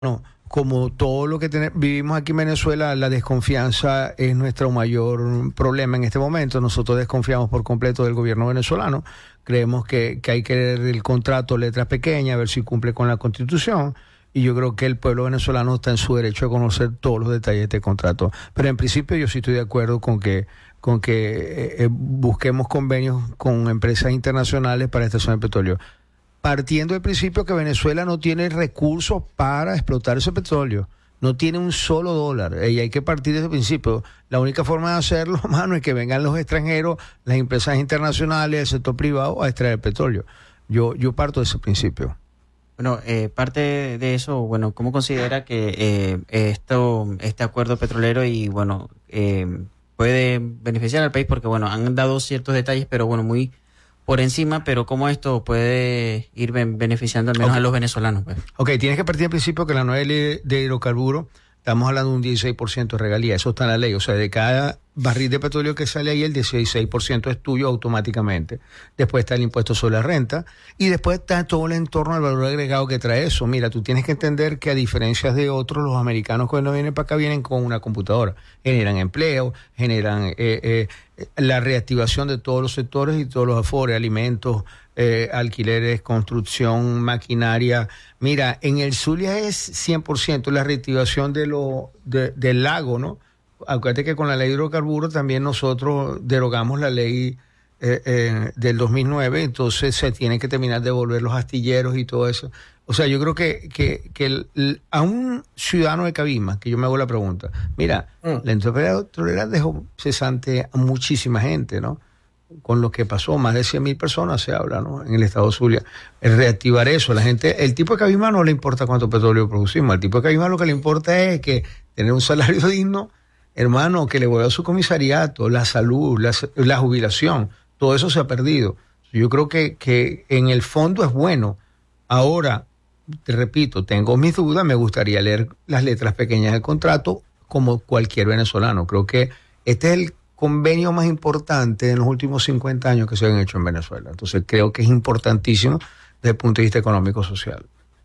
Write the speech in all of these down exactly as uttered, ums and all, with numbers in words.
No, como todo lo que tenemos, vivimos aquí en Venezuela, la desconfianza es nuestro mayor problema en este momento. Nosotros desconfiamos por completo del gobierno venezolano. Creemos que, que hay que leer el contrato letras pequeñas, a ver si cumple con la Constitución. Y yo creo que el pueblo venezolano está en su derecho de conocer todos los detalles de este contrato. Pero en principio yo sí estoy de acuerdo con que con que eh, busquemos convenios con empresas internacionales para extracción de petróleo, partiendo del principio que Venezuela no tiene recursos para explotar ese petróleo, no tiene un solo dólar, y hay que partir de ese principio. La única forma de hacerlo, mano, es que vengan los extranjeros, las empresas internacionales, el sector privado a extraer petróleo. Yo, yo parto de ese principio. Bueno, eh, parte de eso, bueno, ¿cómo considera que eh, esto, este acuerdo petrolero y, bueno, eh, puede beneficiar al país? Porque, bueno, han dado ciertos detalles, pero, bueno, muy por encima, pero cómo esto puede ir beneficiando al menos okay. a los venezolanos. Pues. Ok, tienes que partir del principio que la nueva ley de hidrocarburos, estamos hablando de un dieciséis por ciento de regalía, eso está en la ley, o sea, de cada barril de petróleo que sale ahí, el dieciséis por ciento es tuyo automáticamente. Después está el impuesto sobre la renta y después está todo el entorno del valor agregado que trae eso. Mira, tú tienes que entender que a diferencia de otros, los americanos cuando vienen para acá vienen con una computadora, generan empleo, generan eh, eh, la reactivación de todos los sectores y todos los afores, alimentos, eh, alquileres, construcción, maquinaria. Mira, en el Zulia es cien por ciento la reactivación de lo, de, del lago, ¿no? Acuérdate que con la ley de hidrocarburos también nosotros derogamos la ley eh, eh, del dos mil nueve, entonces se tiene que terminar de devolver los astilleros y todo eso. O sea, yo creo que, que, que el, el, a un ciudadano de Cabima, que yo me hago la pregunta, mira, mm. la industria petrolera dejó cesante a muchísima gente, ¿no? Con lo que pasó, más de cien mil personas se habla, ¿no? En el estado Zulia. El reactivar eso, la gente, el tipo de Cabima no le importa cuánto petróleo producimos, al tipo de Cabima lo que le importa es que tener un salario digno, hermano, que le vuelva a su comisariato, la salud, la, la jubilación, todo eso se ha perdido. Yo creo que, que en el fondo es bueno. Ahora, te repito, tengo mis dudas, me gustaría leer las letras pequeñas del contrato como cualquier venezolano. Creo que este es el convenio más importante en los últimos cincuenta años que se han hecho en Venezuela. Entonces creo que es importantísimo desde el punto de vista económico-social.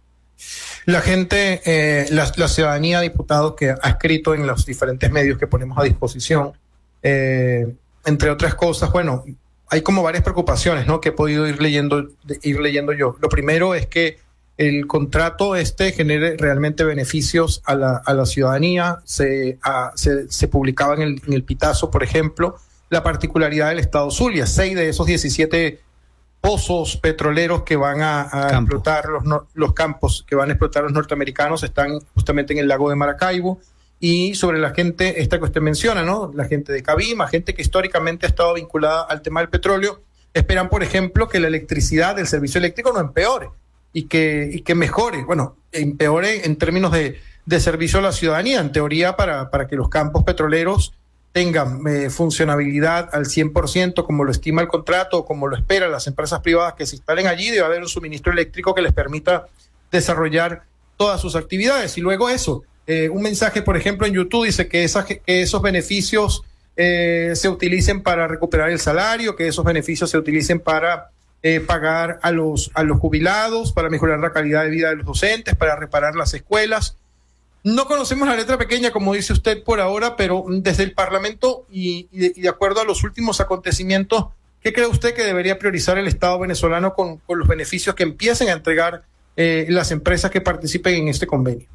La gente, eh, la, la ciudadanía, diputados, que ha escrito en los diferentes medios que ponemos a disposición, eh, entre otras cosas, bueno, hay como varias preocupaciones, ¿no?, que he podido ir leyendo, ir leyendo yo. Lo primero es que el contrato este genere realmente beneficios a la, a la ciudadanía. Se, a, se, se publicaba en el, en el Pitazo, por ejemplo, la particularidad del estado Zulia. Seis de esos diecisiete pozos petroleros que van a, a explotar los, no, los campos que van a explotar los norteamericanos están justamente en el lago de Maracaibo. Y sobre la gente, esta que usted menciona, ¿no?, la gente de Cabima, gente que históricamente ha estado vinculada al tema del petróleo, esperan, por ejemplo, que la electricidad del servicio eléctrico no empeore y que, y que mejore, bueno, empeore en términos de, de servicio a la ciudadanía, en teoría para, para que los campos petroleros tengan eh, funcionabilidad al cien por ciento, como lo estima el contrato, o como lo esperan las empresas privadas que se instalen allí. Debe haber un suministro eléctrico que les permita desarrollar todas sus actividades. Y luego eso, eh, un mensaje, por ejemplo, en YouTube dice que, esas, que esos beneficios eh, se utilicen para recuperar el salario, que esos beneficios se utilicen para eh, pagar a los, a los jubilados, para mejorar la calidad de vida de los docentes, para reparar las escuelas. No conocemos la letra pequeña, como dice usted por ahora, pero desde el Parlamento y, y, de, y de acuerdo a los últimos acontecimientos, ¿qué cree usted que debería priorizar el Estado venezolano con, con los beneficios que empiecen a entregar eh, las empresas que participen en este convenio?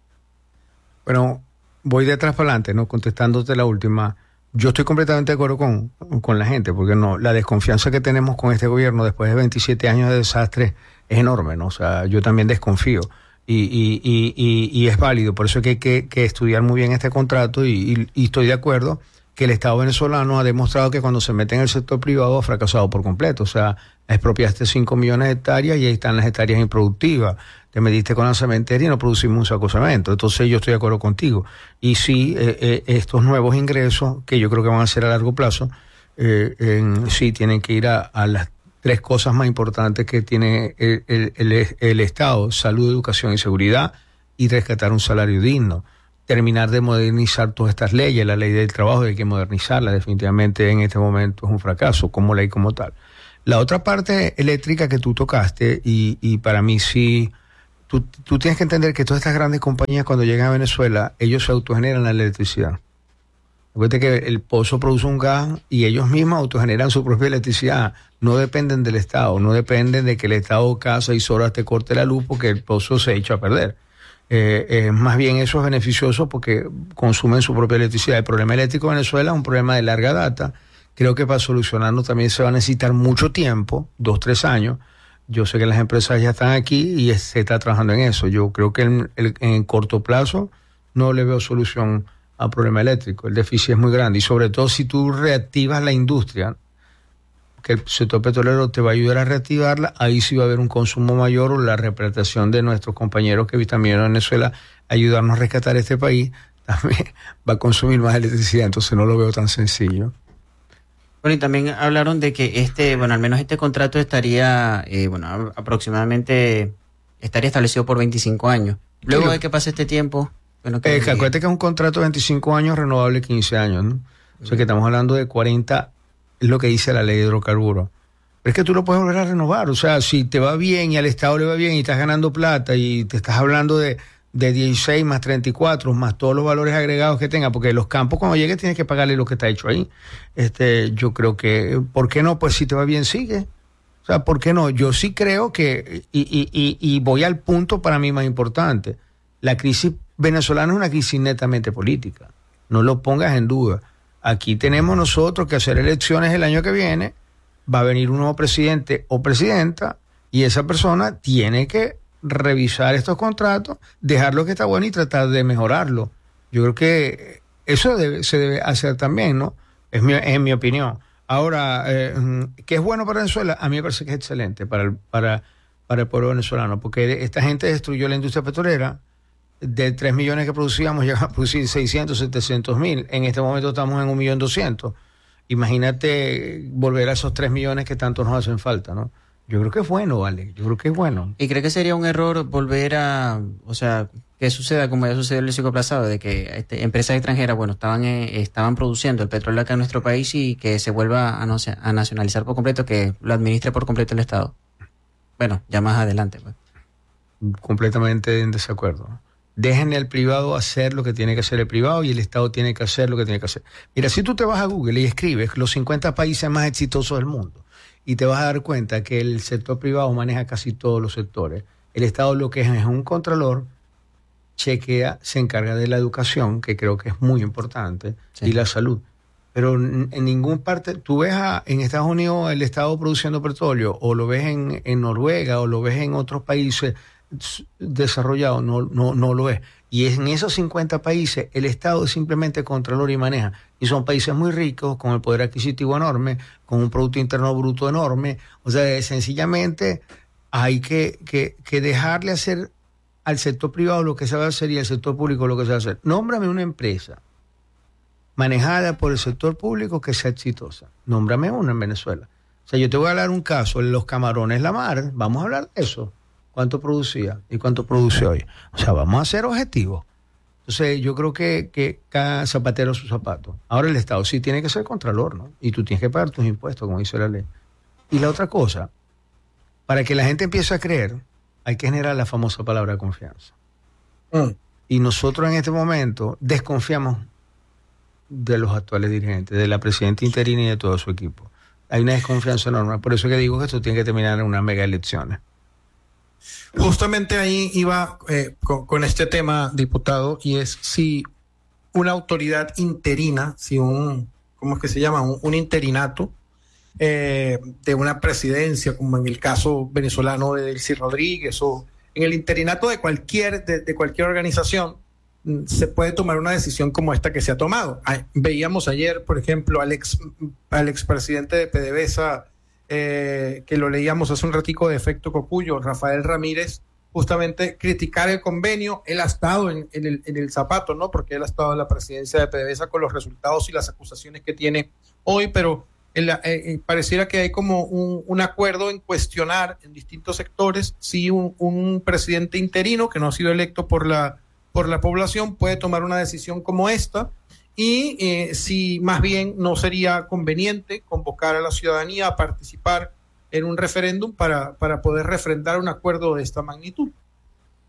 Bueno, voy de atrás para adelante, ¿no? Contestándote la última. Yo estoy completamente de acuerdo con, con la gente, porque no, la desconfianza que tenemos con este gobierno después de veintisiete años de desastre es enorme, ¿no? O sea, yo también desconfío. Y, y, y, y, y es válido, por eso es que hay que, que estudiar muy bien este contrato y, y, y estoy de acuerdo que el Estado venezolano ha demostrado que cuando se mete en el sector privado ha fracasado por completo. O sea, expropiaste cinco millones de hectáreas y ahí están las hectáreas improductivas. Te metiste con la cementeria y no producimos un saco de cemento. Entonces yo estoy de acuerdo contigo. Y sí, eh, eh, estos nuevos ingresos, que yo creo que van a ser a largo plazo, eh, en, sí tienen que ir a, a las tres cosas más importantes que tiene el, el, el, el Estado: salud, educación y seguridad, y rescatar un salario digno. Terminar de modernizar todas estas leyes. La ley del trabajo hay que modernizarla, definitivamente en este momento es un fracaso como ley como tal. La otra parte eléctrica que tú tocaste, y, y para mí sí tú, tú tienes que entender que todas estas grandes compañías cuando llegan a Venezuela, ellos se autogeneran la electricidad. Acuérdate que el pozo produce un gas y ellos mismos autogeneran su propia electricidad. No dependen del Estado, no dependen de que el Estado cada seis horas te corte la luz porque el pozo se echa a perder. Eh, eh, más bien eso es beneficioso porque consumen su propia electricidad. El problema eléctrico en Venezuela es un problema de larga data. Creo que para solucionarlo también se va a necesitar mucho tiempo, dos, tres años. Yo sé que las empresas ya están aquí y se está trabajando en eso. Yo creo que en, el, en corto plazo no le veo solución al problema eléctrico. El déficit es muy grande y sobre todo si tú reactivas la industria, que el sector petrolero te va a ayudar a reactivarla, ahí sí va a haber un consumo mayor o la representación de nuestros compañeros que también en Venezuela ayudarnos a rescatar este país, también va a consumir más electricidad, entonces no lo veo tan sencillo. Bueno, y también hablaron de que este, bueno, al menos este contrato estaría, eh, bueno, aproximadamente estaría establecido por veinticinco años. Luego sí, de que pase este tiempo, bueno, que... Eh, que acuérdate que es un contrato de veinticinco años, renovable quince años, ¿no? O sea que estamos hablando de cuarenta, es lo que dice la ley de hidrocarburos. Pero es que tú lo puedes volver a renovar, o sea, si te va bien y al Estado le va bien y estás ganando plata y te estás hablando de, de dieciséis más treinta y cuatro, más todos los valores agregados que tenga, porque los campos cuando llegues tienes que pagarle lo que está hecho ahí. Este, yo creo que, ¿por qué no? Pues si te va bien, sigue. O sea, ¿por qué no? Yo sí creo que, y, y, y, y voy al punto para mí más importante, la crisis venezolana es una crisis netamente política, no lo pongas en duda. Aquí tenemos nosotros que hacer elecciones el año que viene, va a venir un nuevo presidente o presidenta y esa persona tiene que revisar estos contratos, dejar lo que está bueno y tratar de mejorarlo. Yo creo que eso debe, se debe hacer también, ¿no? Es mi, es mi opinión. Ahora, eh, ¿qué es bueno para Venezuela? A mí me parece que es excelente para el, para, para el pueblo venezolano, porque esta gente destruyó la industria petrolera. De tres millones que producíamos, llegamos a producir seiscientos, setecientos mil. En este momento estamos en un millón doscientos. Imagínate volver a esos tres millones que tanto nos hacen falta, ¿no? Yo creo que es bueno, vale. Yo creo que es bueno. ¿Y cree que sería un error volver a, o sea, que suceda como ya sucedió en el siglo pasado, de que este, empresas extranjeras, bueno, estaban eh, estaban produciendo el petróleo acá en nuestro país y que se vuelva a, no sé, a nacionalizar por completo, que lo administre por completo el Estado? Bueno, ya más adelante, pues. Completamente en desacuerdo. Dejen al privado hacer lo que tiene que hacer el privado y el Estado tiene que hacer lo que tiene que hacer. Mira, si tú te vas a Google y escribes los cincuenta países más exitosos del mundo y te vas a dar cuenta que el sector privado maneja casi todos los sectores, el Estado lo que es es un controlador, chequea, se encarga de la educación, que creo que es muy importante, sí, y la salud. Pero en, en ninguna parte, tú ves a, en Estados Unidos el Estado produciendo petróleo, o lo ves en, en Noruega, o lo ves en otros países desarrollado, no, no, no lo es. Y en esos cincuenta países el Estado es simplemente controlador y maneja. Y son países muy ricos, con el poder adquisitivo enorme, con un Producto Interno Bruto enorme. O sea, sencillamente hay que, que, que dejarle hacer al sector privado lo que se va a hacer y al sector público lo que se va a hacer. Nómbrame una empresa manejada por el sector público que sea exitosa. Nómbrame una en Venezuela. O sea, yo te voy a hablar un caso, los Camarones La Mar, vamos a hablar de eso. ¿Cuánto producía y cuánto produce hoy? O sea, vamos a ser objetivos. Entonces, yo creo que, que cada zapatero su zapato. Ahora el Estado sí tiene que ser contralor, ¿no? Y tú tienes que pagar tus impuestos, como dice la ley. Y la otra cosa, para que la gente empiece a creer, hay que generar la famosa palabra confianza. Mm. Y nosotros en este momento desconfiamos de los actuales dirigentes, de la presidenta interina y de todo su equipo. Hay una desconfianza enorme. Por eso que digo que esto tiene que terminar en unas mega elecciones. Justamente ahí iba eh, con, con este tema, diputado, y es si una autoridad interina, si un, ¿cómo es que se llama? Un, un interinato eh, de una presidencia, como en el caso venezolano de Delcy Rodríguez, o en el interinato de cualquier, de, de cualquier organización, se puede tomar una decisión como esta que se ha tomado. Veíamos ayer, por ejemplo, al ex, al expresidente de PDVSA, Eh, que lo leíamos hace un ratico de Efecto Cocuyo, Rafael Ramírez, justamente criticar el convenio. Él ha estado en, en, el, en el zapato, ¿no? Porque él ha estado en la presidencia de PDVSA con los resultados y las acusaciones que tiene hoy, pero él, eh, pareciera que hay como un, un acuerdo en cuestionar en distintos sectores si un, un presidente interino que no ha sido electo por la, por la población puede tomar una decisión como esta. Y eh, si más bien no sería conveniente convocar a la ciudadanía a participar en un referéndum para, para poder refrendar un acuerdo de esta magnitud.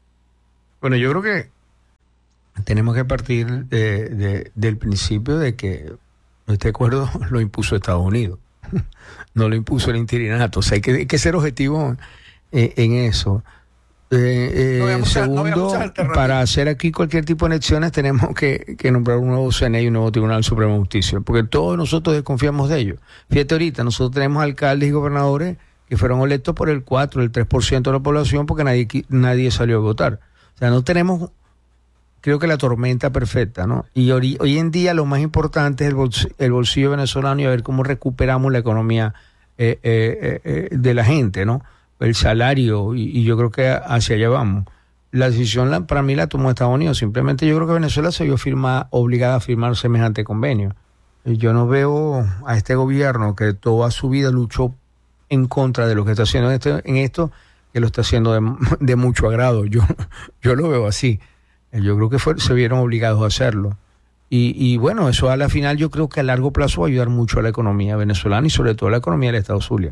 Bueno, yo creo que tenemos que partir de, de, del principio de que este acuerdo lo impuso Estados Unidos, no lo impuso el interinato. O sea, hay que, hay que ser objetivo en, en eso. Eh, eh, no segundo, no para hacer aquí cualquier tipo de elecciones tenemos que, que nombrar un nuevo C N E y un nuevo Tribunal Supremo de Justicia, porque todos nosotros desconfiamos de ellos. Fíjate ahorita, nosotros tenemos alcaldes y gobernadores que fueron electos por el cuatro, el tres por ciento de la población porque nadie, nadie salió a votar. O sea, no tenemos, creo que la tormenta perfecta, ¿no? Y hoy, hoy en día lo más importante es el bolsillo, el bolsillo venezolano y a ver cómo recuperamos la economía eh, eh, eh, de la gente, ¿no? El salario, y, y yo creo que hacia allá vamos. La decisión la, para mí la tomó Estados Unidos. Simplemente yo creo que Venezuela se vio firma, obligada a firmar semejante convenio. Yo no veo a este gobierno que toda su vida luchó en contra de lo que está haciendo en, este, en esto, que lo está haciendo de, de mucho agrado. Yo, yo lo veo así. Yo creo que fue, se vieron obligados a hacerlo. Y, y bueno, eso a la final yo creo que a largo plazo va a ayudar mucho a la economía venezolana y sobre todo a la economía del Estado Zulia.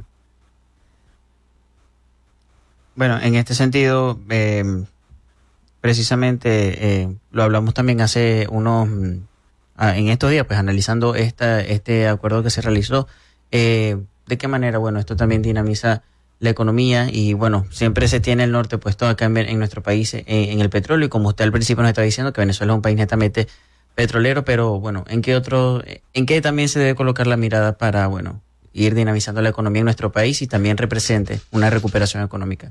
Bueno, en este sentido, eh, precisamente eh, lo hablamos también hace unos, ah, en estos días, pues analizando esta, este acuerdo que se realizó, eh, de qué manera, bueno, esto también dinamiza la economía y bueno, siempre se tiene el norte puesto acá en, en nuestro país en, en el petróleo y como usted al principio nos estaba diciendo que Venezuela es un país netamente petrolero, pero bueno, ¿en qué otro, en qué también se debe colocar la mirada para, bueno, ir dinamizando la economía en nuestro país y también represente una recuperación económica?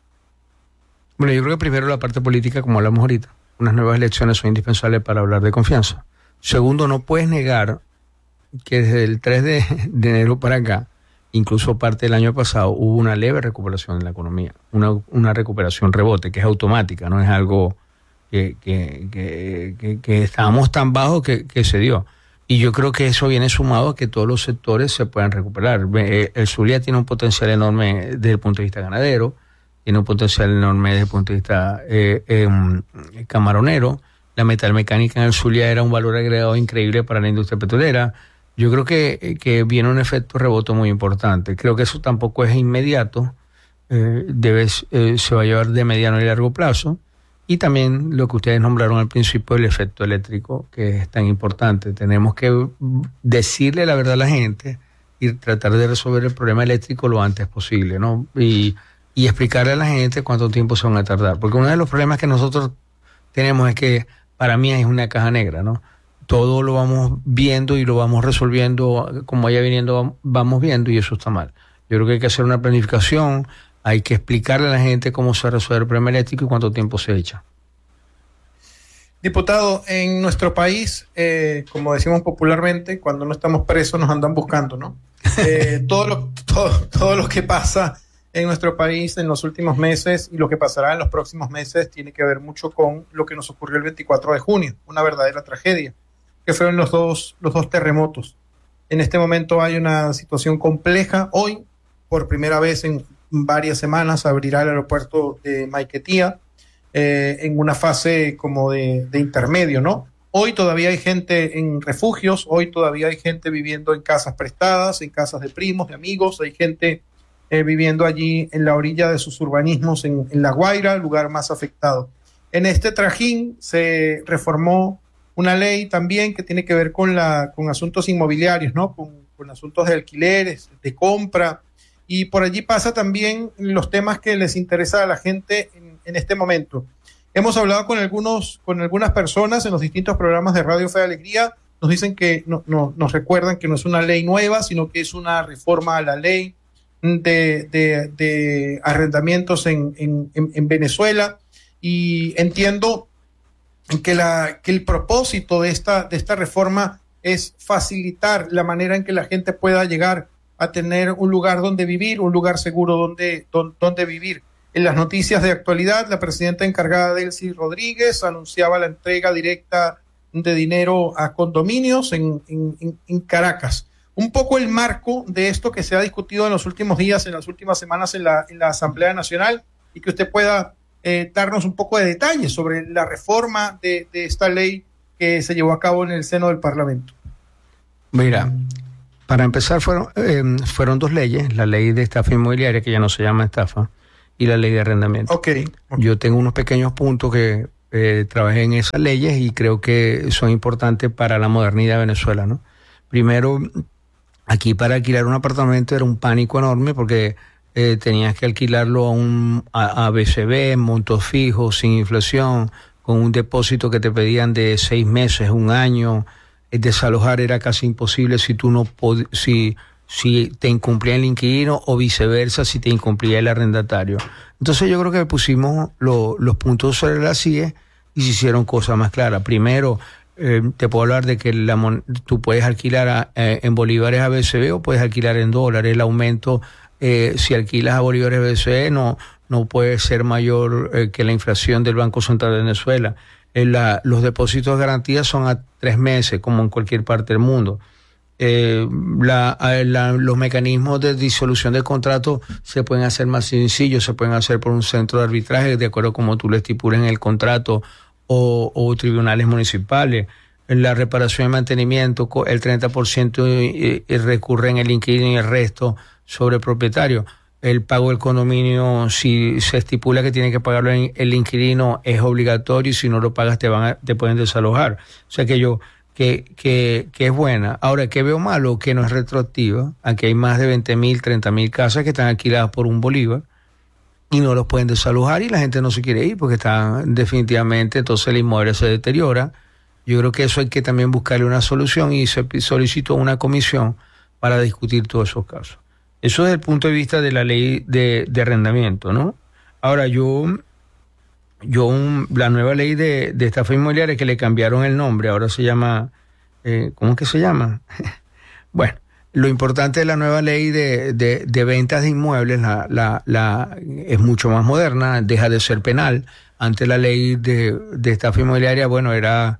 Bueno, yo creo que primero la parte política, como hablamos ahorita, unas nuevas elecciones son indispensables para hablar de confianza. Segundo, no puedes negar que desde el tres de enero para acá, incluso parte del año pasado, hubo una leve recuperación en la economía, una, una recuperación rebote, que es automática, no es algo que, que, que, que, que estábamos tan bajos que, que se dio. Y yo creo que eso viene sumado a que todos los sectores se puedan recuperar. El Zulia tiene un potencial enorme desde el punto de vista ganadero, tiene un potencial enorme desde el punto de vista eh, eh, camaronero. La metalmecánica en el Zulia era un valor agregado increíble para la industria petrolera. Yo creo que, que viene un efecto rebote muy importante. Creo que eso tampoco es inmediato, eh, debe, eh, se va a llevar de mediano y largo plazo. Y también lo que ustedes nombraron al principio, el efecto eléctrico, que es tan importante. Tenemos que decirle la verdad a la gente y tratar de resolver el problema eléctrico lo antes posible, ¿no? Y y explicarle a la gente cuánto tiempo se van a tardar. Porque uno de los problemas que nosotros tenemos es que para mí es una caja negra, ¿no? Todo lo vamos viendo y lo vamos resolviendo como vaya viniendo, vamos viendo y eso está mal. Yo creo que hay que hacer una planificación, hay que explicarle a la gente cómo se resuelve el problema eléctrico y cuánto tiempo se echa. Diputado, en nuestro país, eh, como decimos popularmente, cuando no estamos presos nos andan buscando, ¿no? Eh, todo, lo, todo, todo lo que pasa en nuestro país en los últimos meses y lo que pasará en los próximos meses tiene que ver mucho con lo que nos ocurrió el veinticuatro de junio, una verdadera tragedia, que fueron los dos, los dos terremotos. En este momento hay una situación compleja. Hoy, por primera vez en varias semanas, abrirá el aeropuerto de Maiquetía eh, en una fase como de, de intermedio, ¿no? Hoy todavía hay gente en refugios, hoy todavía hay gente viviendo en casas prestadas, en casas de primos, de amigos, hay gente Eh, viviendo allí en la orilla de sus urbanismos en, en La Guaira, el lugar más afectado. En este trajín se reformó una ley también que tiene que ver con, la, con asuntos inmobiliarios, ¿no? Con, con asuntos de alquileres, de compra, y por allí pasa también los temas que les interesa a la gente en, en este momento. Hemos hablado con, algunos, con algunas personas en los distintos programas de Radio Fe y Alegría, nos dicen que no, no, nos recuerdan que no es una ley nueva, sino que es una reforma a la ley De, de, de arrendamientos en, en, en Venezuela, y entiendo que, la, que el propósito de esta, de esta reforma es facilitar la manera en que la gente pueda llegar a tener un lugar donde vivir, un lugar seguro donde, donde, donde vivir. En las noticias de actualidad, la presidenta encargada, Delcy Rodríguez, anunciaba la entrega directa de dinero a condominios en, en, en Caracas. Un poco el marco de esto que se ha discutido en los últimos días, en las últimas semanas en la, en la Asamblea Nacional, y que usted pueda eh, darnos un poco de detalles sobre la reforma de, de esta ley que se llevó a cabo en el seno del Parlamento. Mira, para empezar fueron, eh, fueron dos leyes, la ley de estafa inmobiliaria, que ya no se llama estafa, y la ley de arrendamiento. Okay, ok. Yo tengo unos pequeños puntos que eh, trabajé en esas leyes y creo que son importantes para la modernidad de Venezuela, ¿no? Primero, aquí para alquilar un apartamento era un pánico enorme porque eh, tenías que alquilarlo a un a, a B C B, montos fijos, sin inflación, con un depósito que te pedían de seis meses, un año. Desalojar era casi imposible si tú no pod- si si te incumplía el inquilino o viceversa si te incumplía el arrendatario. Entonces yo creo que pusimos lo, los puntos sobre las sillas y se hicieron cosas más claras. Primero, eh, te puedo hablar de que la mon- tú puedes alquilar a, eh, en bolívares a B C B o puedes alquilar en dólares. El aumento, eh, si alquilas a bolívares a B C B, no, no puede ser mayor eh, que la inflación del Banco Central de Venezuela. Eh, la, los depósitos de garantía son a tres meses, como en cualquier parte del mundo. Eh, la, la, los mecanismos de disolución de contrato se pueden hacer más sencillos, se pueden hacer por un centro de arbitraje, de acuerdo a como tú lo estipules en el contrato, o, o tribunales municipales. La reparación y mantenimiento, el treinta por ciento recurre en el inquilino y el resto sobre el propietario. El pago del condominio, si se estipula que tiene que pagarlo el inquilino, es obligatorio y si no lo pagas te van a, te pueden desalojar. O sea que yo... Que, que, que es buena. Ahora, ¿qué veo malo? Que no es retroactiva. Aquí hay más de veinte mil, treinta mil casas que están alquiladas por un bolívar y no los pueden desalojar y la gente no se quiere ir porque están definitivamente, entonces el inmueble se deteriora. Yo creo que eso hay que también buscarle una solución y se solicitó una comisión para discutir todos esos casos. Eso desde el punto de vista de la ley de, de arrendamiento, ¿no? Ahora, yo... Yo, un, la nueva ley de, de estafa inmobiliaria que le cambiaron el nombre, ahora se llama, eh, ¿cómo es que se llama? Bueno, lo importante de la nueva ley de, de, de ventas de inmuebles la, la, la, es mucho más moderna, deja de ser penal. Antes la ley de, de estafa inmobiliaria, bueno, era,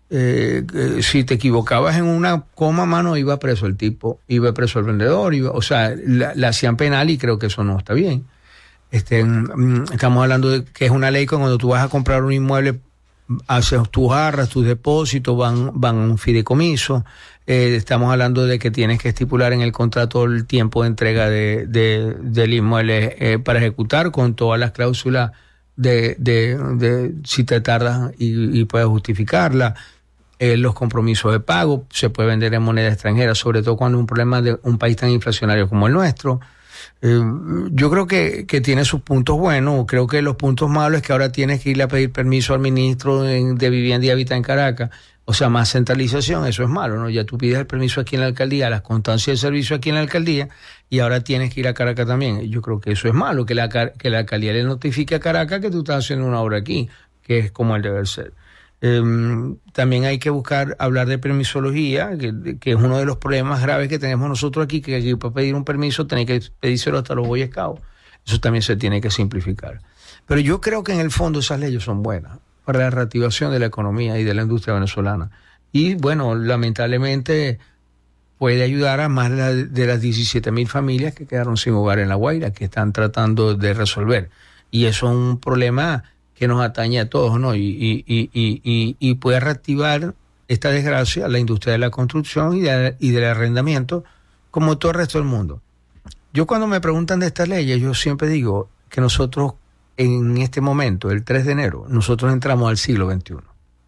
eh, eh, si te equivocabas en una coma, mano, iba preso el tipo, iba preso el vendedor, iba, o sea, la, la hacían penal y creo que eso no está bien. Este, estamos hablando de que es una ley que cuando tú vas a comprar un inmueble, haces tus arras, tus depósitos, van, van a un fideicomiso. Eh, estamos hablando de que tienes que estipular en el contrato el tiempo de entrega de, de, del inmueble eh, para ejecutar con todas las cláusulas de, de, de si te tardas y, y puedes justificarla. Eh, los compromisos de pago, se puede vender en moneda extranjera, sobre todo cuando hay un problema de un país tan inflacionario como el nuestro. Eh, yo creo que, que tiene sus puntos buenos. Creo que los puntos malos es que ahora tienes que irle a pedir permiso al ministro de, de Vivienda y Hábitat en Caracas. O sea, más centralización, eso es malo, ¿no? Ya tú pides el permiso aquí en la alcaldía, las constancias de servicio aquí en la alcaldía, y ahora tienes que ir a Caracas también. Yo creo que eso es malo, que la, que la alcaldía le notifique a Caracas que tú estás haciendo una obra aquí, que es como el deber ser. Eh, también hay que buscar hablar de permisología, que, que es uno de los problemas graves que tenemos nosotros aquí, que aquí para pedir un permiso tenés que pedírselo hasta los Boy Scouts. Eso también se tiene que simplificar. Pero yo creo que en el fondo esas leyes son buenas para la reactivación de la economía y de la industria venezolana. Y bueno, lamentablemente puede ayudar a más de las diecisiete mil familias que quedaron sin hogar en La Guaira, que están tratando de resolver. Y eso es un problema que nos atañe a todos, ¿no? Y, y, y, y, y puede reactivar esta desgracia, la industria de la construcción y, de, y del arrendamiento, como todo el resto del mundo. Yo cuando me preguntan de estas leyes, yo siempre digo que nosotros en este momento, el tres de enero, nosotros entramos al siglo veintiuno.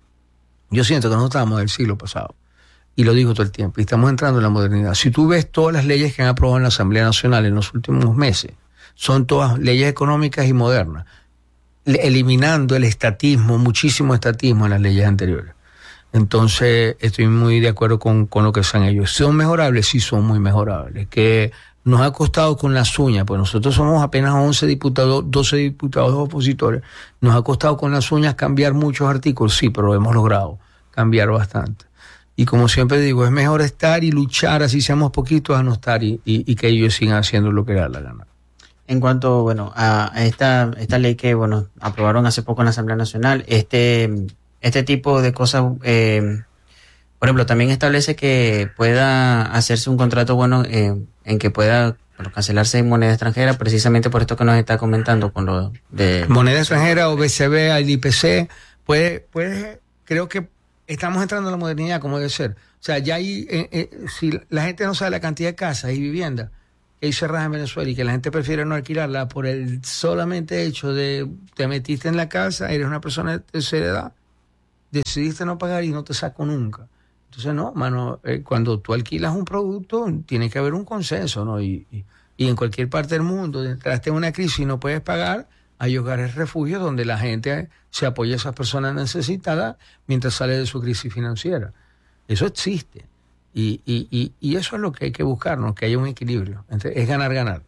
Yo siento que nosotros estamos del siglo pasado, y lo digo todo el tiempo, y estamos entrando en la modernidad. Si tú ves todas las leyes que han aprobado en la Asamblea Nacional en los últimos meses, son todas leyes económicas y modernas, eliminando el estatismo, muchísimo estatismo en las leyes anteriores. Entonces, estoy muy de acuerdo con, con lo que son ellos. ¿Son mejorables? Sí, son muy mejorables. Que nos ha costado con las uñas, pues nosotros somos apenas once diputados, doce diputados opositores. Nos ha costado con las uñas cambiar muchos artículos, sí, pero lo hemos logrado cambiar bastante. Y como siempre digo, es mejor estar y luchar, así seamos poquitos, a no estar y, y, y que ellos sigan haciendo lo que les da la gana. En cuanto, bueno, a esta esta ley que, bueno, aprobaron hace poco en la Asamblea Nacional, este este tipo de cosas, eh, por ejemplo, también establece que pueda hacerse un contrato, bueno, eh, en que pueda, bueno, cancelarse en moneda extranjera, precisamente por esto que nos está comentando con lo de... Moneda extranjera o B C B, al I P C, puede, puede, creo que estamos entrando en la modernidad como debe ser. O sea, ya hay, eh, eh, si la gente no sabe la cantidad de casas y viviendas que hay cerradas en Venezuela y que la gente prefiere no alquilarla por el solamente hecho de te metiste en la casa, eres una persona de tercera edad, decidiste no pagar y no te saco nunca. Entonces, no, mano, eh, cuando tú alquilas un producto, tiene que haber un consenso, ¿no? Y, y, y en cualquier parte del mundo, entraste en una crisis y no puedes pagar, hay hogares refugios donde la gente se apoya a esas personas necesitadas mientras sale de su crisis financiera. Eso existe. Y, y, y, y eso es lo que hay que buscar, ¿no? Que haya un equilibrio. Entonces, es ganar, ganar.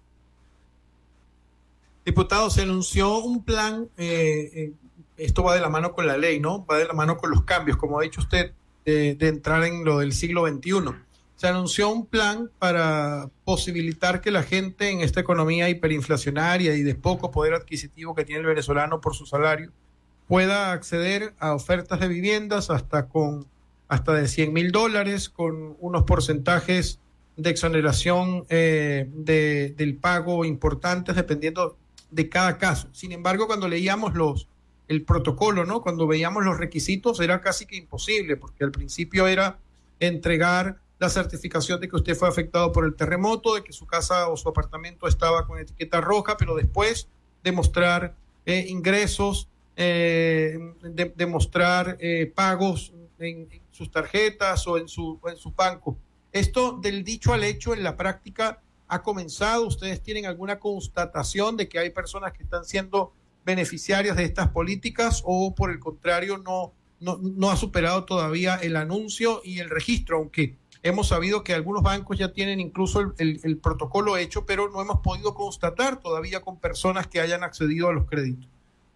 Diputado, se anunció un plan, eh, eh, esto va de la mano con la ley, ¿no? Va de la mano con los cambios, como ha dicho usted, de, de entrar en lo del siglo veintiuno. Se anunció un plan para posibilitar que la gente en esta economía hiperinflacionaria y de poco poder adquisitivo que tiene el venezolano por su salario pueda acceder a ofertas de viviendas hasta con hasta de cien mil dólares, con unos porcentajes de exoneración eh, de, del pago importantes dependiendo de cada caso. Sin embargo, cuando leíamos los el protocolo, ¿no? Cuando veíamos los requisitos era casi que imposible, porque al principio era entregar la certificación de que usted fue afectado por el terremoto, de que su casa o su apartamento estaba con etiqueta roja, pero después demostrar eh, ingresos, eh, de, demostrar eh, pagos en, en sus tarjetas o en su, o en su banco. Esto del dicho al hecho en la práctica ha comenzado. ¿Ustedes tienen alguna constatación de que hay personas que están siendo beneficiarias de estas políticas o por el contrario no, no, no ha superado todavía el anuncio y el registro, aunque hemos sabido que algunos bancos ya tienen incluso el, el, el protocolo hecho, pero no hemos podido constatar todavía con personas que hayan accedido a los créditos?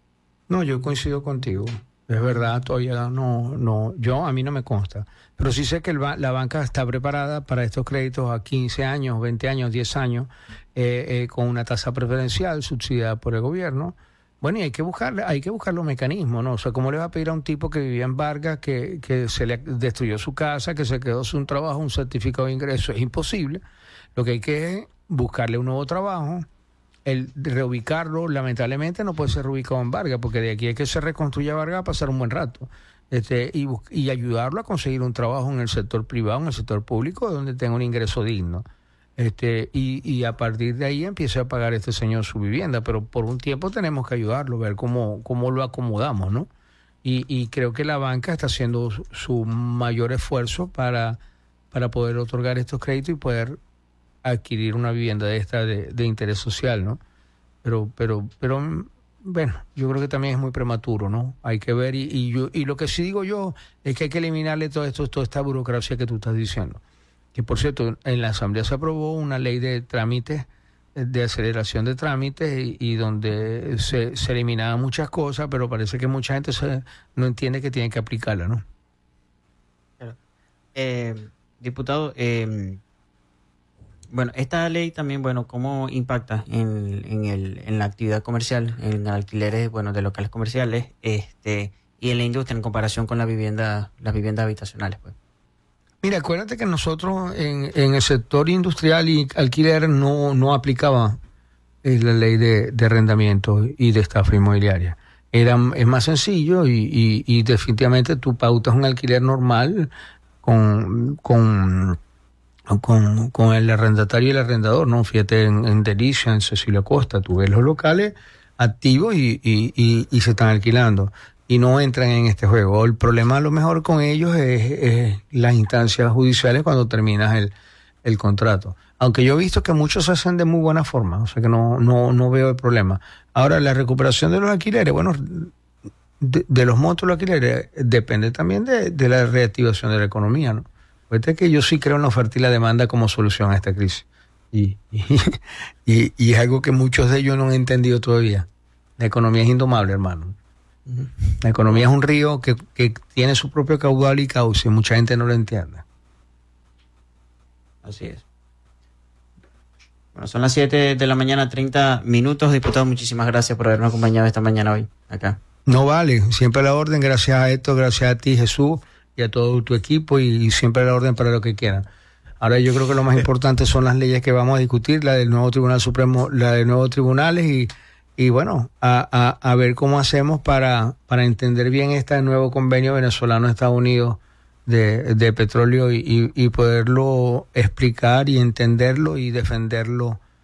No, yo coincido contigo. Es verdad, todavía no, no, yo a mí no me consta, pero sí sé que el, la banca está preparada para estos créditos a quince años, veinte años, diez años, eh, eh, con una tasa preferencial subsidiada por el gobierno. Bueno, y hay que buscar, hay que buscar los mecanismos, ¿no? O sea, ¿cómo le va a pedir a un tipo que vivía en Vargas, que, que se le destruyó su casa, que se quedó sin trabajo, un certificado de ingreso? Es imposible. Lo que hay que es buscarle un nuevo trabajo. El reubicarlo, lamentablemente, no puede ser reubicado en Vargas, porque de aquí es que se reconstruya Vargas a pasar un buen rato. Este, y, y ayudarlo a conseguir un trabajo en el sector privado, en el sector público, donde tenga un ingreso digno. Este, y, y a partir de ahí empieza a pagar este señor su vivienda, pero por un tiempo tenemos que ayudarlo, ver cómo, cómo lo acomodamos, ¿no? Y, y creo que la banca está haciendo su, su mayor esfuerzo para, para poder otorgar estos créditos y poder adquirir una vivienda de esta de, de interés social, ¿no? Pero, pero, pero, bueno, yo creo que también es muy prematuro, ¿no? Hay que ver y, y yo, y lo que sí digo yo es que hay que eliminarle todo esto, toda esta burocracia que tú estás diciendo. Que por cierto, en la Asamblea se aprobó una ley de trámites, de aceleración de trámites, y, y donde se, se eliminaban muchas cosas, pero parece que mucha gente se, no entiende que tiene que aplicarla, ¿no? Eh, diputado, eh, bueno, esta ley también, bueno, ¿cómo impacta en, en, el, en la actividad comercial, en alquileres, bueno, de locales comerciales, este, y en la industria en comparación con la vivienda, las viviendas habitacionales, pues? Mira, acuérdate que nosotros en, en el sector industrial y alquiler no, no aplicaba la ley de, de arrendamiento y de estafa inmobiliaria. Era, es más sencillo y, y, y definitivamente tú pautas un alquiler normal con, con, con, con el arrendatario y el arrendador, ¿no? Fíjate en, en Delicia, en Cecilia Costa, tú ves los locales activos y, y, y, y se están alquilando. Y no entran en este juego. El problema a lo mejor con ellos es, es las instancias judiciales cuando terminas el, el contrato. Aunque yo he visto que muchos se hacen de muy buena forma, o sea que no, no, no veo el problema. Ahora, la recuperación de los alquileres, bueno, de, de los montos de los alquileres depende también de, de la reactivación de la economía, ¿no? Fíjate que yo sí creo en la oferta y la demanda como solución a esta crisis. Y, y, y, y es algo que muchos de ellos no han entendido todavía. La economía es indomable, hermano. La economía es un río que, que tiene su propio caudal y cauce, y mucha gente no lo entiende. Así es. Bueno, son las siete de la mañana, treinta minutos. Diputado, muchísimas gracias por habernos acompañado esta mañana hoy acá. No vale, siempre a la orden. Gracias a esto, gracias a ti, Jesús, y a todo tu equipo, y, y siempre a la orden para lo que quieran. Ahora yo creo que lo más importante son las leyes que vamos a discutir, la del nuevo Tribunal Supremo, la de nuevos tribunales, y Y bueno, a, a, a ver cómo hacemos para, para entender bien este nuevo convenio venezolano-Estados Unidos de, de petróleo y, y, y poderlo explicar y entenderlo y defenderlo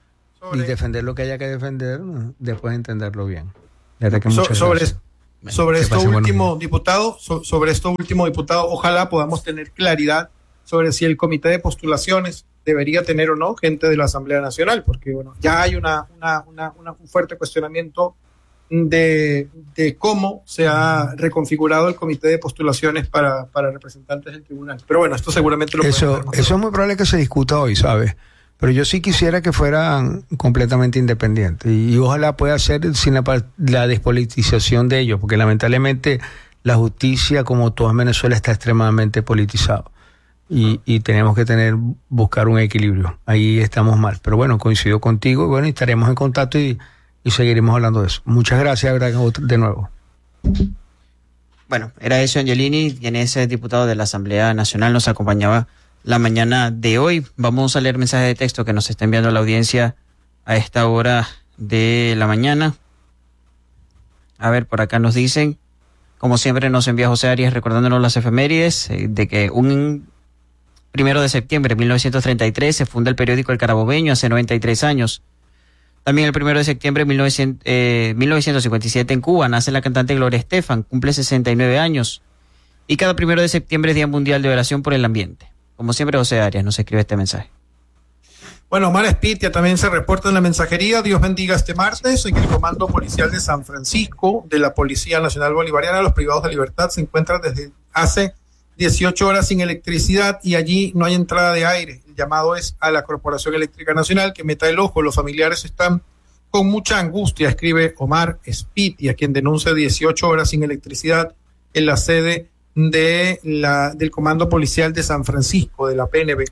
y defender lo que haya que defender, ¿no? Después entenderlo bien. Que so, sobre sobre esto último, diputado, so, sobre esto último, diputado, ojalá podamos tener claridad sobre si el comité de postulaciones debería tener o no gente de la Asamblea Nacional, porque bueno, ya hay una, una, una, una un fuerte cuestionamiento de, de cómo se ha reconfigurado el comité de postulaciones para, para representantes del tribunal. Pero bueno, esto seguramente lo eso, eso es muy probable que se discuta hoy, ¿sabes? Pero yo sí quisiera que fueran completamente independientes y, y ojalá pueda ser sin la, la despolitización de ellos, porque lamentablemente la justicia, como todo en Venezuela, está extremadamente politizado y, y tenemos que tener buscar un equilibrio. Ahí estamos mal. Pero bueno, coincido contigo y bueno, estaremos en contacto y, y seguiremos hablando de eso. Muchas gracias de nuevo. Bueno, era eso Angelini, quien es diputado de la Asamblea Nacional, nos acompañaba la mañana de hoy. Vamos a leer mensajes de texto que nos está enviando la audiencia a esta hora de la mañana. A ver, por acá nos dicen, como siempre nos envía José Arias recordándonos las efemérides, eh, de que un primero de septiembre de mil novecientos treinta y tres se funda el periódico El Carabobeño, hace noventa y tres años. También el primero de septiembre de mil novecientos cincuenta y siete en Cuba nace la cantante Gloria Estefan, cumple sesenta y nueve años. Y cada primero de septiembre es Día Mundial de Oración por el Ambiente. Como siempre, José Arias nos escribe este mensaje. Bueno, Omar Espitia también se reporta en la mensajería. Dios bendiga este martes. En el Comando Policial de San Francisco de la Policía Nacional Bolivariana, los privados de libertad se encuentran desde hace dieciocho horas sin electricidad y allí no hay entrada de aire. El llamado es a la Corporación Eléctrica Nacional que meta el ojo. Los familiares están con mucha angustia, escribe Omar Espitia, quien denuncia dieciocho horas sin electricidad en la sede de la del Comando Policial de San Francisco, de la P N B.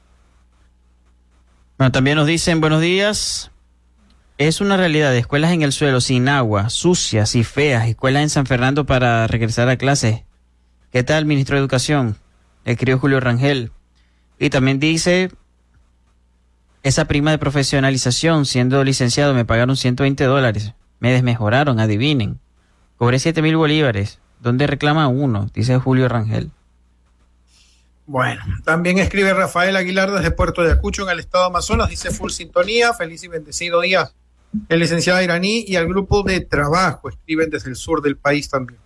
Bueno, también nos dicen, buenos días, es una realidad de escuelas en el suelo, sin agua, sucias y feas, escuelas en San Fernando para regresar a clases. ¿Qué tal, ministro de Educación? Escribió Julio Rangel. Y también dice, esa prima de profesionalización, siendo licenciado, me pagaron ciento veinte dólares, me desmejoraron, adivinen, cobré siete mil bolívares. ¿Dónde reclama uno? Dice Julio Rangel. Bueno, también escribe Rafael Aguilar desde Puerto Ayacucho en el estado de Amazonas. Dice full sintonía, feliz y bendecido día. El licenciado iraní y al grupo de trabajo escriben desde el sur del país también.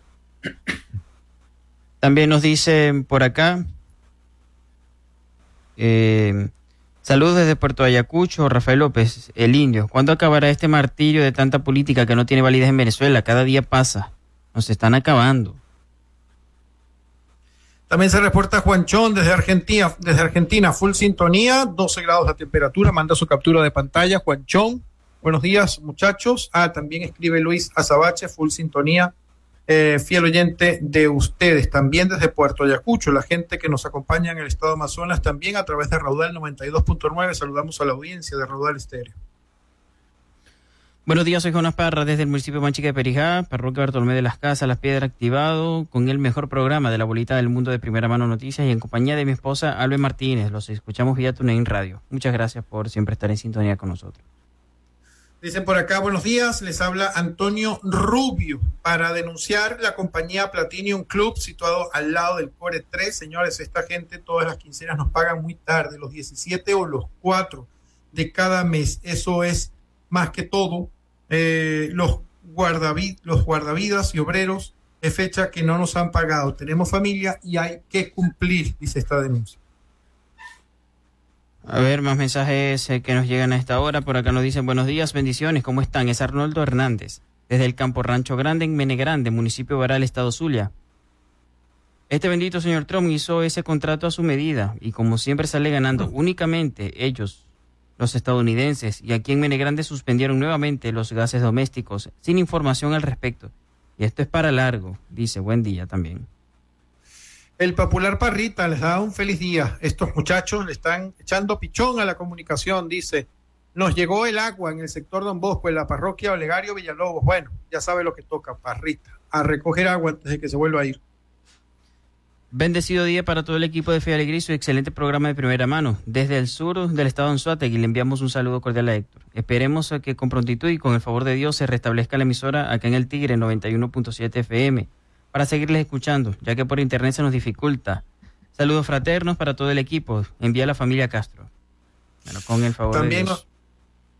También nos dicen por acá, eh, saludos desde Puerto Ayacucho, Rafael López, el indio. ¿Cuándo acabará este martirio de tanta política que no tiene validez en Venezuela? Cada día pasa. Nos están acabando. También se reporta Juanchón desde Argentina, desde Argentina, full sintonía, doce grados la temperatura, manda su captura de pantalla. Juanchón, buenos días muchachos. Ah, también escribe Luis Azabache, full sintonía, eh, fiel oyente de ustedes, también desde Puerto Ayacucho, la gente que nos acompaña en el estado de Amazonas, también a través de Raudal noventa y dos punto nueve, saludamos a la audiencia de Raudal Estéreo. Buenos días, soy Jonas Parra desde el municipio de Manchica de Perijá, parroquia Bartolomé de las Casas, Las Piedras, activado con el mejor programa de la bolita del mundo de Primera Mano Noticias y en compañía de mi esposa Albe Martínez. Los escuchamos vía TuneIn Radio. Muchas gracias por siempre estar en sintonía con nosotros. Dicen por acá, buenos días, les habla Antonio Rubio para denunciar la compañía Platinum Club situado al lado del Core tres. Señores, esta gente todas las quincenas nos pagan muy tarde, los diecisiete o los cuatro de cada mes. Eso es más que todo. Eh, los, guardavid, los guardavidas y obreros es fecha que no nos han pagado. Tenemos familia y hay que cumplir, dice esta denuncia. A ver, más mensajes eh, que nos llegan a esta hora. Por acá nos dicen, buenos días, bendiciones, ¿cómo están? Es Arnoldo Hernández, desde el Campo Rancho Grande en Menegrande, municipio de Baral, estado Zulia. Este bendito señor Trump hizo ese contrato a su medida y como siempre sale ganando únicamente ellos, los estadounidenses, y aquí en Menegrande suspendieron nuevamente los gases domésticos sin información al respecto. Y esto es para largo, dice, buen día también. El popular Parrita les da un feliz día. Estos muchachos le están echando pichón a la comunicación, dice. Nos llegó el agua en el sector Don Bosco, en la parroquia Olegario Villalobos. Bueno, ya sabe lo que toca, Parrita, a recoger agua antes de que se vuelva a ir. Bendecido día para todo el equipo de Fe y Alegría y su excelente programa de primera mano. Desde el sur del estado de Anzoátegui le enviamos un saludo cordial a Héctor. Esperemos a que con prontitud y con el favor de Dios se restablezca la emisora acá en el Tigre noventa y uno punto siete F M para seguirles escuchando, ya que por internet se nos dificulta. Saludos fraternos para todo el equipo. Envía a la familia Castro. Bueno, con el favor también de Dios.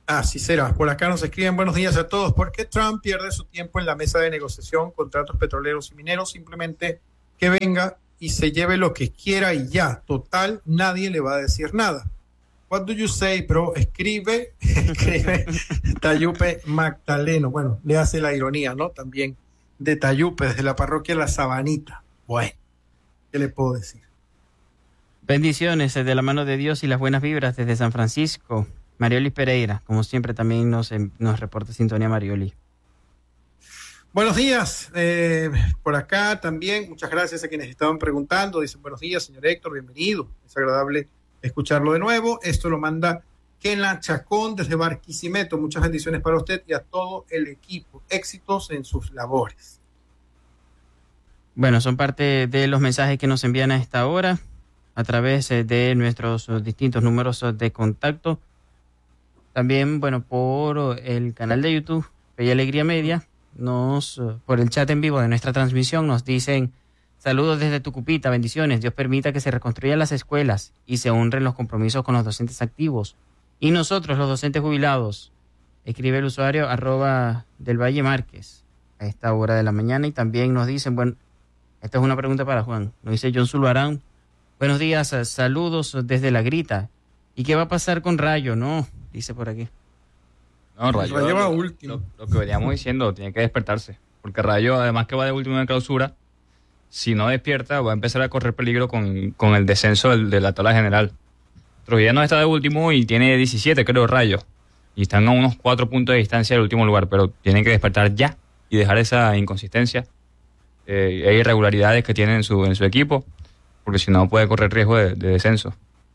Así será. Por acá nos escriben buenos días a todos. ¿Por qué Trump pierde su tiempo en la mesa de negociación, contratos petroleros y mineros? Simplemente que venga y se lleve lo que quiera y ya. Total, nadie le va a decir nada. What do you say, bro? Escribe, escribe Tayupe Magdaleno. Bueno, le hace la ironía, ¿no? También de Tayupe, desde la parroquia La Sabanita. Bueno, ¿qué le puedo decir? Bendiciones de la mano de Dios y las buenas vibras desde San Francisco. Marioli Pereira, como siempre, también nos, nos reporta sintonía Marioli. Buenos días, eh, por acá también, muchas gracias a quienes estaban preguntando. Dicen buenos días, señor Héctor, bienvenido. Es agradable escucharlo de nuevo. Esto lo manda Kena Chacón desde Barquisimeto. Muchas bendiciones para usted y a todo el equipo. Éxitos en sus labores. Bueno, son parte de los mensajes que nos envían a esta hora a través de nuestros distintos números de contacto. También, bueno, por el canal de YouTube, Bella Alegría Media, nos, por el chat en vivo de nuestra transmisión, nos dicen saludos desde Tucupita, bendiciones. Dios permita que se reconstruyan las escuelas y se honren los compromisos con los docentes activos. Y nosotros, los docentes jubilados, escribe el usuario arroba del Valle Márquez a esta hora de la mañana. Y también nos dicen, bueno, esta es una pregunta para Juan, nos dice John Zulbarán, buenos días, saludos desde La Grita. ¿Y qué va a pasar con Rayo? No, dice por aquí. No, Rayo, Rayo va lo, último. Lo, lo que veníamos diciendo, tiene que despertarse. Porque Rayo, además que va de último en clausura, si no despierta, va a empezar a correr peligro con, con el descenso del, de la tabla general. Trujillo no está de último y tiene diecisiete, creo, Rayo. Y están a unos cuatro puntos de distancia del último lugar, pero tienen que despertar ya y dejar esa inconsistencia. Eh, hay irregularidades que tienen en su, en su equipo, porque si no puede correr riesgo de, de descenso.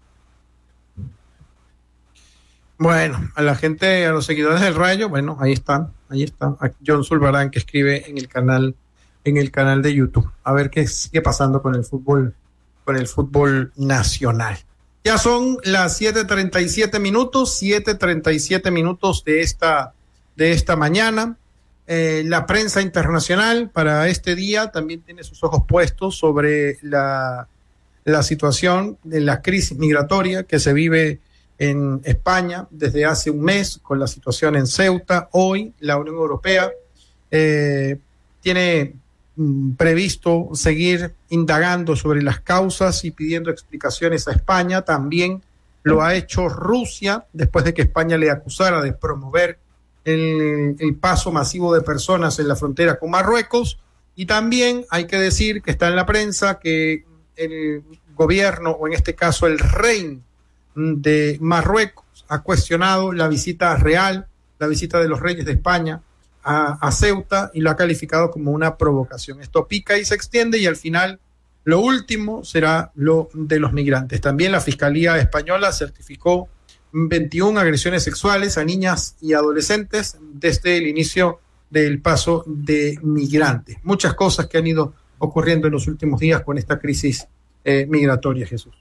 Bueno, a la gente, a los seguidores del Rayo, bueno, ahí están, ahí está. A John Zulbarán, que escribe en el canal, en el canal de YouTube. A ver qué sigue pasando con el fútbol, con el fútbol nacional. Ya son las siete treinta y siete minutos, siete treinta y siete minutos de esta, de esta mañana. Eh, la prensa internacional para este día también tiene sus ojos puestos sobre la, la situación de la crisis migratoria que se vive en España desde hace un mes con la situación en Ceuta. Hoy la Unión Europea eh, tiene mm, previsto seguir indagando sobre las causas y pidiendo explicaciones a España. También lo ha hecho Rusia después de que España le acusara de promover el, el paso masivo de personas en la frontera con Marruecos. Y también hay que decir que está en la prensa que el gobierno, o en este caso el rey de Marruecos, ha cuestionado la visita real, la visita de los reyes de España a, a Ceuta, y lo ha calificado como una provocación. Esto pica y se extiende, y al final lo último será lo de los migrantes. También la Fiscalía Española certificó veintiuna agresiones sexuales a niñas y adolescentes desde el inicio del paso de migrantes. Muchas cosas que han ido ocurriendo en los últimos días con esta crisis eh, migratoria, Jesús.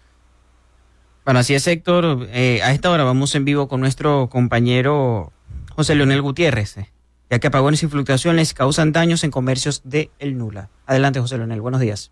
Bueno, así es, Héctor. Eh, a esta hora vamos en vivo con nuestro compañero José Leonel Gutiérrez, eh, ya que apagones y fluctuaciones causan daños en comercios de El Nula. Adelante, José Leonel, buenos días.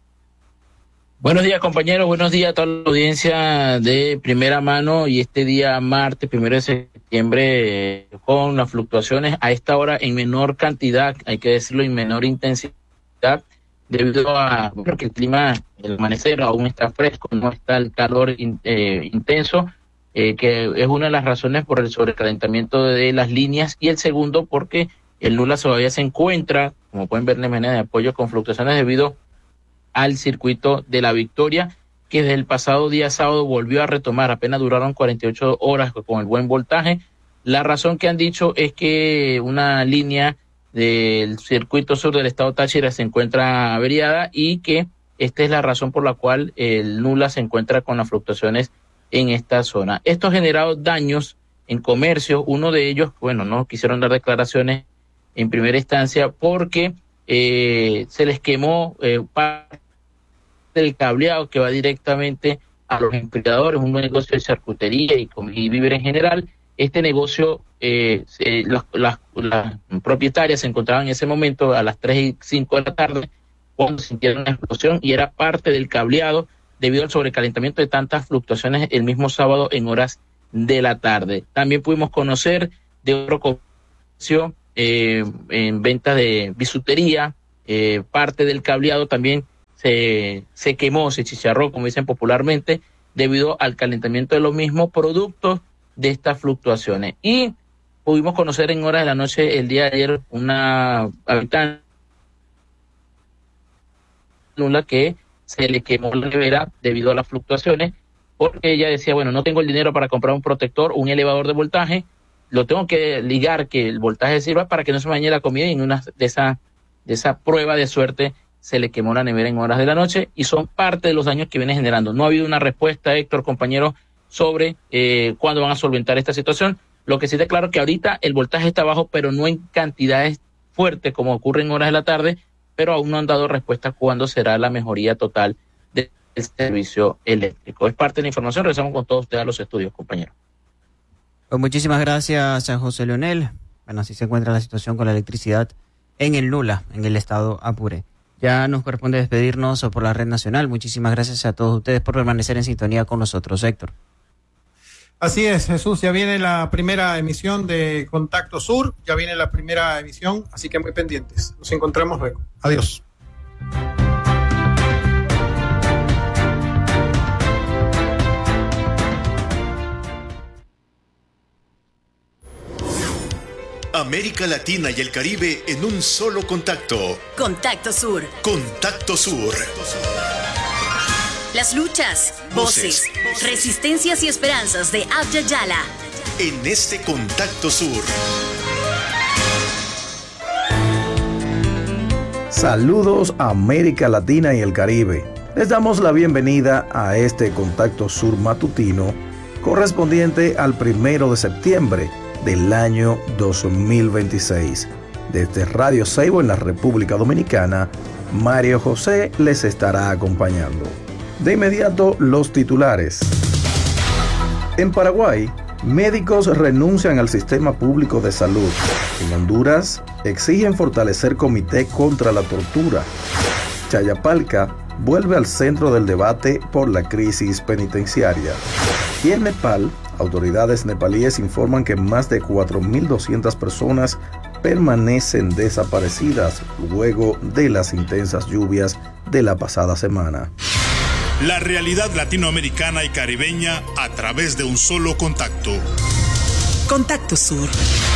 Buenos días, compañeros, buenos días a toda la audiencia de primera mano, y este día martes, primero de septiembre, eh, con las fluctuaciones a esta hora en menor cantidad, hay que decirlo, en menor intensidad, debido a bueno, que el clima, el amanecer aún está fresco, no está el calor in, eh, intenso, eh, que es una de las razones por el sobrecalentamiento de las líneas, y el segundo porque el Nula todavía se encuentra, como pueden ver en la imagen de apoyo, con fluctuaciones debido al circuito de la Victoria, que desde el pasado día sábado volvió a retomar, apenas duraron cuarenta y ocho horas con el buen voltaje. La razón que han dicho es que una línea del circuito sur del estado Táchira se encuentra averiada, y que esta es la razón por la cual el Nula se encuentra con las fluctuaciones en esta zona. Esto ha generado daños en comercio. Uno de ellos, bueno, no quisieron dar declaraciones en primera instancia porque eh, se les quemó eh, parte del cableado que va directamente a los empleadores, un negocio de charcutería y, y víveres en general. Este negocio, eh, eh, las, las, las propietarias se encontraban en ese momento a las tres y cinco de la tarde cuando sintieron una explosión, y era parte del cableado debido al sobrecalentamiento de tantas fluctuaciones el mismo sábado en horas de la tarde. También pudimos conocer de otro comercio eh, en venta de bisutería, eh, parte del cableado también se, se quemó, se chicharró, como dicen popularmente, debido al calentamiento de los mismos productos de estas fluctuaciones. Y pudimos conocer en horas de la noche el día de ayer una habitante Lula que se le quemó la nevera debido a las fluctuaciones, porque ella decía, bueno, no tengo el dinero para comprar un protector, un elevador de voltaje, lo tengo que ligar, que el voltaje sirva para que no se me dañe la comida, y en una de esa, de esa prueba de suerte se le quemó la nevera en horas de la noche, y son parte de los daños que viene generando. No ha habido una respuesta, Héctor, compañero, sobre eh, cuándo van a solventar esta situación. Lo que sí está claro que ahorita el voltaje está bajo, pero no en cantidades fuertes como ocurre en horas de la tarde, pero aún no han dado respuesta cuándo será la mejoría total del servicio eléctrico. Es parte de la información. Regresamos con todos ustedes a los estudios, compañeros. Pues muchísimas gracias a José Leonel. Bueno, así se encuentra la situación con la electricidad en el Nula, en el estado Apure. Ya nos corresponde despedirnos por la red nacional. Muchísimas gracias a todos ustedes por permanecer en sintonía con nosotros, Héctor. Así es, Jesús, ya viene la primera emisión de Contacto Sur, ya viene la primera emisión, así que muy pendientes. Nos encontramos luego. Adiós. América Latina y el Caribe en un solo contacto. Contacto Sur. Contacto Sur. Las luchas, voces, voces, resistencias y esperanzas de Abya Yala. En este Contacto Sur. Saludos a América Latina y el Caribe. Les damos la bienvenida a este Contacto Sur matutino correspondiente al primero de septiembre del año dos mil veintiséis. Desde Radio Seibo en la República Dominicana, Mario José les estará acompañando. De inmediato, los titulares. En Paraguay, médicos renuncian al sistema público de salud. En Honduras, exigen fortalecer comité contra la tortura. Chayapalca vuelve al centro del debate por la crisis penitenciaria. Y en Nepal, autoridades nepalíes informan que más de cuatro mil doscientas personas permanecen desaparecidas luego de las intensas lluvias de la pasada semana. La realidad latinoamericana y caribeña a través de un solo contacto. Contacto Sur.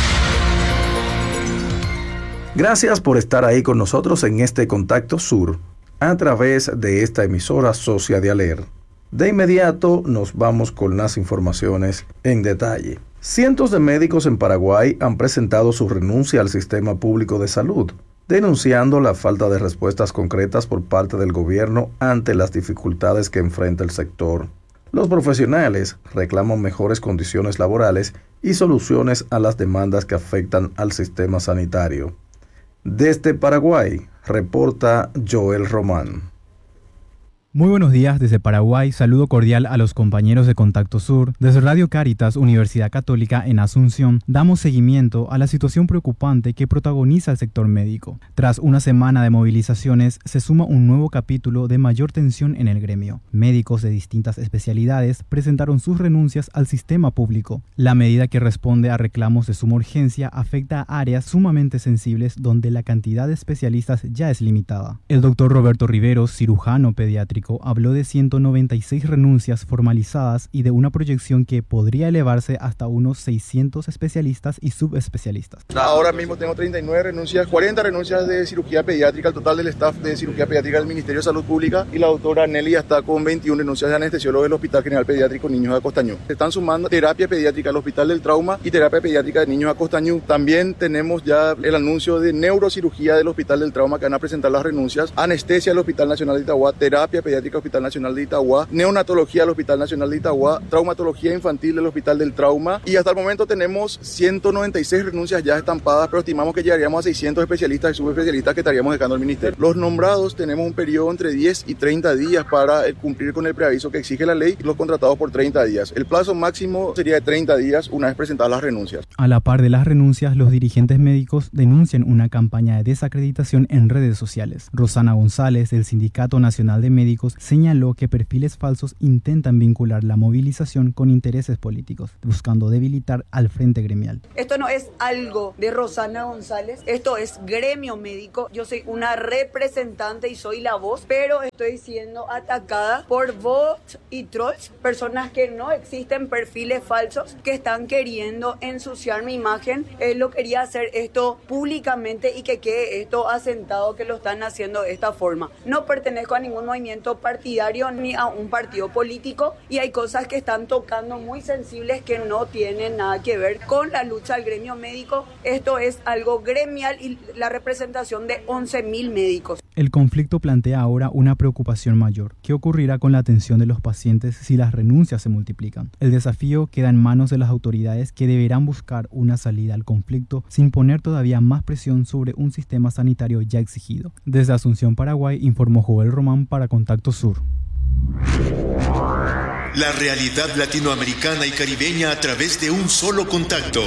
Gracias por estar ahí con nosotros en este Contacto Sur a través de esta emisora socia de Aler. De inmediato nos vamos con las informaciones en detalle. Cientos de médicos en Paraguay han presentado su renuncia al sistema público de salud, denunciando la falta de respuestas concretas por parte del gobierno ante las dificultades que enfrenta el sector. Los profesionales reclaman mejores condiciones laborales y soluciones a las demandas que afectan al sistema sanitario. Desde Paraguay, reporta Joel Román. Muy buenos días desde Paraguay, saludo cordial a los compañeros de Contacto Sur. Desde Radio Cáritas, Universidad Católica en Asunción, damos seguimiento a la situación preocupante que protagoniza el sector médico. Tras una semana de movilizaciones, se suma un nuevo capítulo de mayor tensión en el gremio. Médicos de distintas especialidades presentaron sus renuncias al sistema público. La medida, que responde a reclamos de suma urgencia, afecta a áreas sumamente sensibles donde la cantidad de especialistas ya es limitada. El doctor Roberto Riveros, cirujano pediátrico, habló de ciento noventa y seis renuncias formalizadas y de una proyección que podría elevarse hasta unos seiscientos especialistas y subespecialistas. Ahora mismo tengo treinta y nueve renuncias, cuarenta renuncias de cirugía pediátrica, el total del staff de cirugía pediátrica del Ministerio de Salud Pública, y la doctora Nelly está con veintiuna renuncias de anestesiólogo del Hospital General Pediátrico Niños de Acostañú. Se están sumando terapia pediátrica al Hospital del Trauma y terapia pediátrica de Niños de Acostañú. También tenemos ya el anuncio de neurocirugía del Hospital del Trauma, que van a presentar las renuncias, anestesia del Hospital Nacional de Itagua, terapia pediátrica Hospital Nacional de Itagua, neonatología del Hospital Nacional de Itagua, traumatología infantil del Hospital del Trauma, y hasta el momento tenemos ciento noventa y seis renuncias ya estampadas, pero estimamos que llegaríamos a seiscientos especialistas y subespecialistas que estaríamos dejando al ministerio. Los nombrados tenemos un periodo entre diez y treinta días para cumplir con el preaviso que exige la ley, y los contratados por treinta días. El plazo máximo sería de treinta días una vez presentadas las renuncias. A la par de las renuncias, los dirigentes médicos denuncian una campaña de desacreditación en redes sociales. Rosana González, del Sindicato Nacional de Médicos, políticos, señaló que perfiles falsos intentan vincular la movilización con intereses políticos, buscando debilitar al frente gremial. Esto no es algo de Rosana González, esto es gremio médico. Yo soy una representante y soy la voz, pero estoy siendo atacada por bots y trolls, personas que no existen, perfiles falsos que están queriendo ensuciar mi imagen. Él lo quería hacer esto públicamente y que quede esto asentado que lo están haciendo de esta forma. No pertenezco a ningún movimiento partidario ni a un partido político y hay cosas que están tocando muy sensibles que no tienen nada que ver con la lucha al gremio médico. Esto es algo gremial y la representación de once mil médicos. El conflicto plantea ahora una preocupación mayor. ¿Qué ocurrirá con la atención de los pacientes si las renuncias se multiplican? El desafío queda en manos de las autoridades, que deberán buscar una salida al conflicto sin poner todavía más presión sobre un sistema sanitario ya exigido. Desde Asunción, Paraguay, informó Joel Román para Contacto Sur. La realidad latinoamericana y caribeña a través de un solo contacto.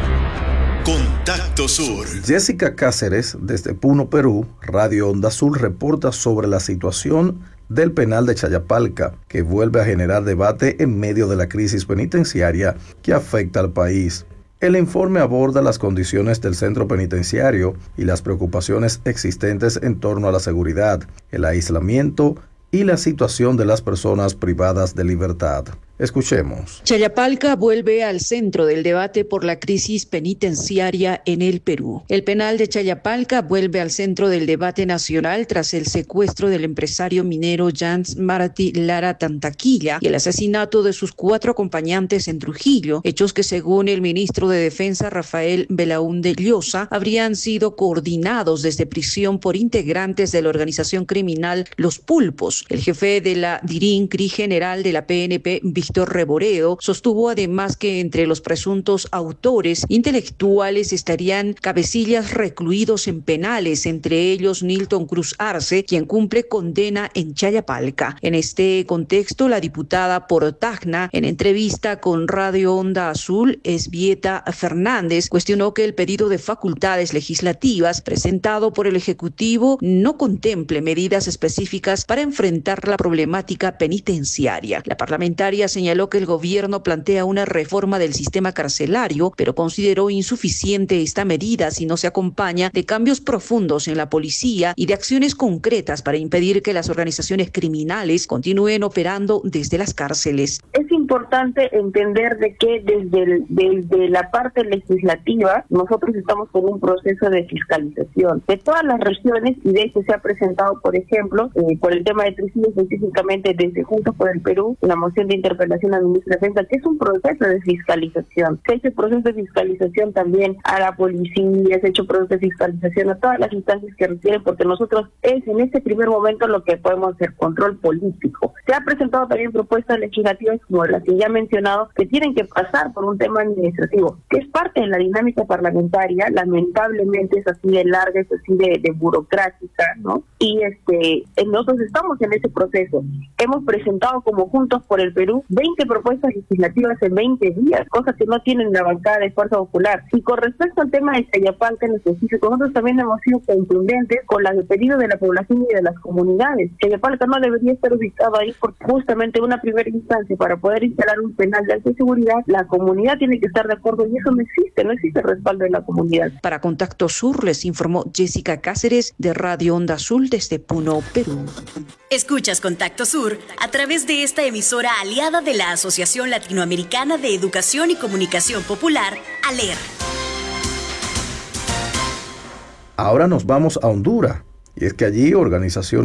Contacto Sur. Jessica Cáceres, desde Puno, Perú, Radio Onda Azul, reporta sobre la situación del penal de Chayapalca, que vuelve a generar debate en medio de la crisis penitenciaria que afecta al país. El informe aborda las condiciones del centro penitenciario y las preocupaciones existentes en torno a la seguridad, el aislamiento y la situación de las personas privadas de libertad. Escuchemos. Chayapalca vuelve al centro del debate por la crisis penitenciaria en el Perú. El penal de Chayapalca vuelve al centro del debate nacional tras el secuestro del empresario minero Jans Martí Lara Tantaquilla y el asesinato de sus cuatro acompañantes en Trujillo, hechos que según el ministro de Defensa Rafael Belaúnde Llosa habrían sido coordinados desde prisión por integrantes de la organización criminal Los Pulpos. El jefe de la DIRIN, C R I general de la P N P, Víctor Reboreo, sostuvo además que entre los presuntos autores intelectuales estarían cabecillas recluidos en penales, entre ellos Nilton Cruz Arce, quien cumple condena en Chayapalca. En este contexto, la diputada por Tacna, en entrevista con Radio Onda Azul, Esbieta Fernández, cuestionó que el pedido de facultades legislativas presentado por el Ejecutivo no contemple medidas específicas para enfrentar la problemática penitenciaria. La parlamentaria señaló que el gobierno plantea una reforma del sistema carcelario, pero consideró insuficiente esta medida si no se acompaña de cambios profundos en la policía y de acciones concretas para impedir que las organizaciones criminales continúen operando desde las cárceles. Es importante entender de que desde, el, desde la parte legislativa nosotros estamos con un proceso de fiscalización de todas las regiones y de hecho se ha presentado, por ejemplo, eh, por el tema de Trujillo específicamente desde Juntos por el Perú, una moción de interpelación al ministro de Defensa, que es un proceso de fiscalización. Se ha hecho proceso de fiscalización también a la policía, se ha hecho proceso de fiscalización a todas las instancias que requieren, porque nosotros es en este primer momento lo que podemos hacer, control político. Se ha presentado también propuestas legislativas como las que ya he mencionado, que tienen que pasar por un tema administrativo, que es parte de la dinámica parlamentaria. Lamentablemente es así de larga, es así de, de burocrática, ¿no? Y este nosotros estamos en ese proceso. Hemos presentado como Juntos por el Perú veinte propuestas legislativas en veinte días, cosas que no tienen la bancada de Fuerza Popular. Y con respecto al tema de Chayapalca en específico, nosotros también hemos sido contundentes con las de pedido de la población y de las comunidades. Chayapalca no debería estar ubicado ahí porque justamente una primera instancia para poder instalar un penal de alta seguridad, la comunidad tiene que estar de acuerdo y eso no existe, no existe respaldo de la comunidad. Para Contacto Sur les informó Jessica Cáceres de Radio Onda Azul desde Puno, Perú. Escuchas Contacto Sur a través de esta emisora aliada de la Asociación Latinoamericana de Educación y Comunicación Popular, ALER. Ahora nos vamos a Honduras, y es que allí organizaciones